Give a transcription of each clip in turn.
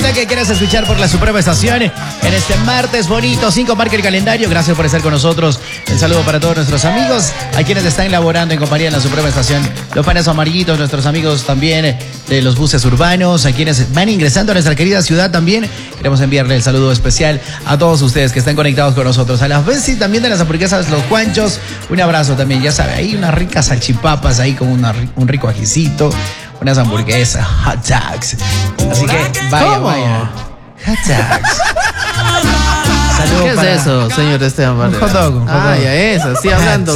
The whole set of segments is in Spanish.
música que quieras escuchar por la Suprema Estación en este martes bonito. 5 marca el calendario. Gracias por estar con nosotros. Un saludo para todos nuestros amigos, a quienes están laborando en compañía en la Suprema Estación. Los panes amarillitos, nuestros amigos también de los buses urbanos, a quienes van ingresando a nuestra querida ciudad también. Queremos enviarle el saludo especial a todos ustedes que están conectados con nosotros. A las veces también de las hamburguesas Los Juanchos. Un abrazo también, ya sabe, ahí unas ricas salchipapas, ahí con un rico ajicito, unas hamburguesas, hot dogs. Así que vaya, ¿Cómo? vaya. Hot dogs. Saludos. ¿Qué es para eso, señor Esteban Valera? hot dog, un hot Ah, dog. ya es, así hablando. Hot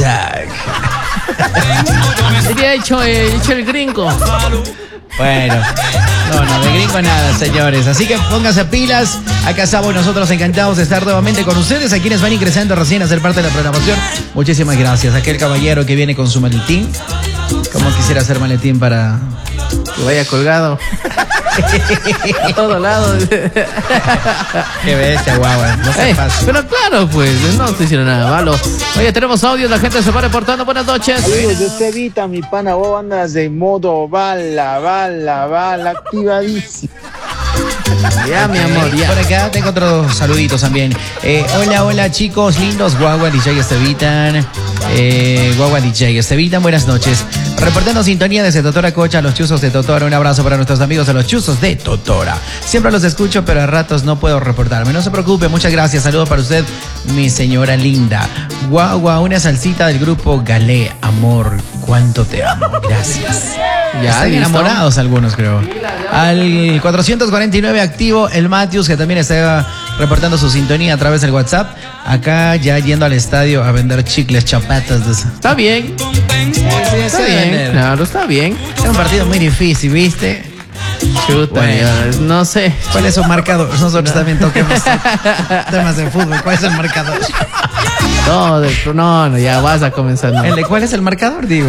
dog. Diría hecho el gringo. Bueno, no, de gringo nada, señores. Así que pónganse pilas. Acá estamos nosotros encantados de estar nuevamente con ustedes. A quienes van ingresando recién a ser parte de la programación, muchísimas gracias. Aquel caballero que viene con su maletín. ¿Cómo quisiera hacer maletín para Que vaya colgado. A todo lado. qué bestia, guagua? No se pase. Pero claro, pues, no estoy diciendo nada malo. Oye, tenemos audio, la gente se va reportando. Buenas noches. Saludos de Estevita, mi pana, vos andas de modo bala, activadísimo. Ya, mi amor, ya. Por acá tengo otros saluditos también. Hola chicos lindos, Guagua DJ Estevitan. Guagua DJ Estevitan, buenas noches. Reportando sintonía desde Totora Cocha, los chuzos de Totora. Un abrazo para nuestros amigos de los chuzos de Totora. Siempre los escucho, pero a ratos no puedo reportarme. No se preocupe, muchas gracias. Saludos para usted, mi señora linda. Guagua, una salsita del grupo Galé. Amor, cuánto te amo. Gracias. Ya, Están listo. enamorados algunos, creo. Al 449 activo, el Matthews, que también está reportando su sintonía a través del WhatsApp. Acá ya yendo al estadio a vender chicles, chapatas. Está bien. Está bien. Claro, está bien. Es un partido muy difícil, ¿viste? Chuta, Bueno. ya, no sé. ¿Cuál es su marcador? Nosotros también toquemos temas de fútbol. ¿Cuál es el marcador? No, ya vas a comenzar. No. ¿Cuál es el marcador, digo?